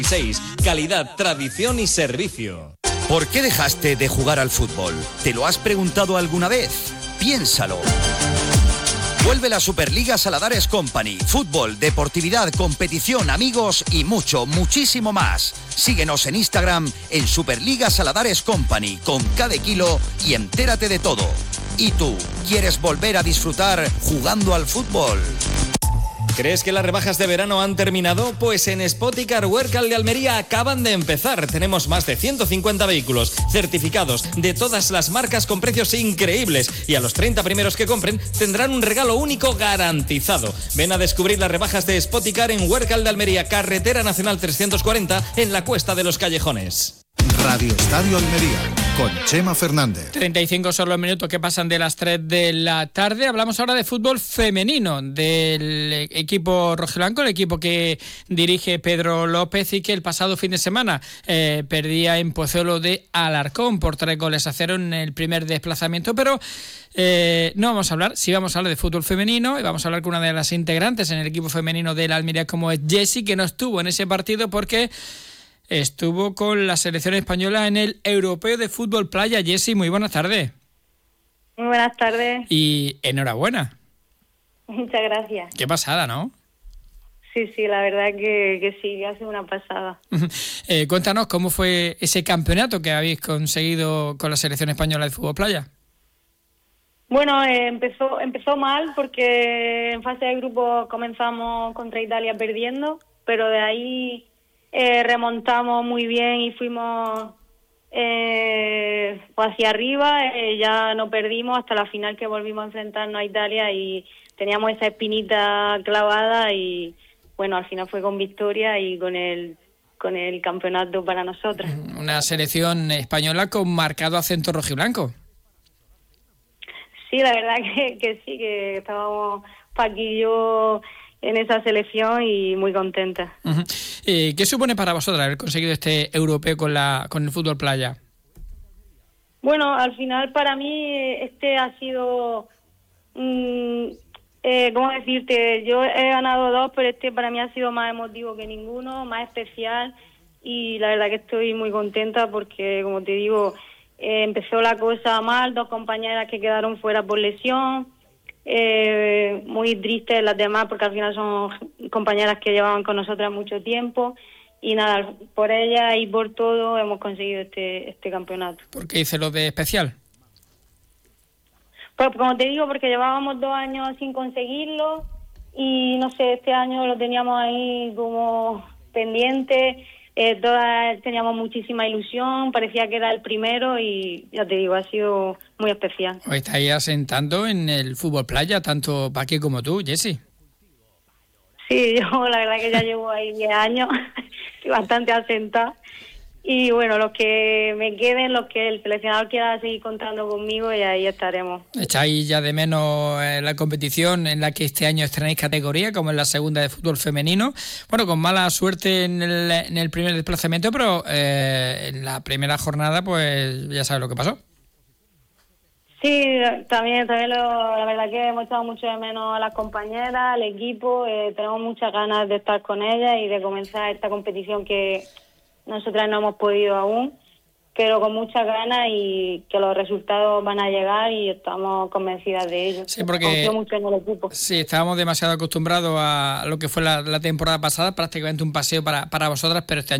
Calidad, tradición y servicio. ¿Por qué dejaste de jugar al fútbol? ¿Te lo has preguntado alguna vez? Piénsalo. Vuelve la Superliga Saladares Company. Fútbol, deportividad, competición, amigos y muchísimo más. Síguenos en Instagram en Superliga Saladares Company con cada kilo y entérate de todo. ¿Y tú, quieres volver a disfrutar jugando al fútbol? ¿Crees que las rebajas de verano han terminado? Pues en Spoticar Huércal de Almería acaban de empezar. Tenemos más de 150 vehículos certificados de todas las marcas con precios increíbles. Y a los 30 primeros que compren tendrán un regalo único garantizado. Ven a descubrir las rebajas de Spoticar en Huércal de Almería, Carretera Nacional 340, en la Cuesta de los Callejones. Radio Estadio Almería, con Chema Fernández. 35 son los minutos que pasan de las 3 de la tarde. Hablamos ahora de fútbol femenino, del equipo rojiblanco, el equipo que dirige Pedro López y que el pasado fin de semana perdía en Pozuelo de Alarcón por 3-0 en el primer desplazamiento, pero no vamos a hablar, sí vamos a hablar de fútbol femenino y vamos a hablar con una de las integrantes en el equipo femenino de la Almería, como es Jessie, que no estuvo en ese partido porque estuvo con la selección española en el Europeo de Fútbol Playa. Jessie, muy buenas tardes. Muy buenas tardes. Y enhorabuena. Muchas gracias. Qué pasada, ¿no? Sí, la verdad que sí, que ha sido una pasada. Cuéntanos cómo fue ese campeonato que habéis conseguido con la selección española de Fútbol Playa. Bueno, empezó mal porque en fase de grupo comenzamos contra Italia perdiendo, pero de ahí remontamos muy bien y fuimos hacia arriba, ya no perdimos hasta la final, que volvimos a enfrentarnos a Italia y teníamos esa espinita clavada y bueno, al final fue con victoria y con el campeonato para nosotras. Una selección española con marcado acento rojiblanco. Sí, la verdad que sí, que estábamos Paqui y yo en esa selección y muy contenta. Uh-huh. ¿Qué supone para vosotras haber conseguido este europeo con el fútbol playa? Bueno, al final para mí este ha sido, ¿cómo decirte? Yo he ganado 2, pero este para mí ha sido más emotivo que ninguno, más especial y la verdad que estoy muy contenta porque, como te digo, empezó la cosa mal, 2 compañeras que quedaron fuera por lesión. Muy tristes las demás porque al final son compañeras que llevaban con nosotras mucho tiempo y nada, por ellas y por todo hemos conseguido este campeonato. ¿Por qué hice lo de especial? Pues como te digo, porque llevábamos 2 años sin conseguirlo y no sé, este año lo teníamos ahí como pendiente. Todas teníamos muchísima ilusión, parecía que era el primero y ya te digo, ha sido muy especial. Os estáis asentando en el fútbol playa, tanto Paqui como tú, Jessie. Sí, yo la verdad que ya llevo ahí 10 años, estoy bastante asentada. Y bueno, los que me queden, los que el seleccionador quiera seguir contando conmigo, y ahí estaremos. ¿Echáis ya de menos la competición en la que este año estrenáis categoría, como en la segunda de fútbol femenino? Bueno, con mala suerte en el primer desplazamiento, pero en la primera jornada, pues ya sabes lo que pasó. Sí, también la verdad que hemos echado mucho de menos a las compañeras, al equipo, tenemos muchas ganas de estar con ellas y de comenzar esta competición que nosotras no hemos podido aún, pero con muchas ganas y que los resultados van a llegar y estamos convencidas de ello. Sí, porque confío mucho en el equipo. Sí, estábamos demasiado acostumbrados a lo que fue la temporada pasada, prácticamente un paseo para vosotras, pero este año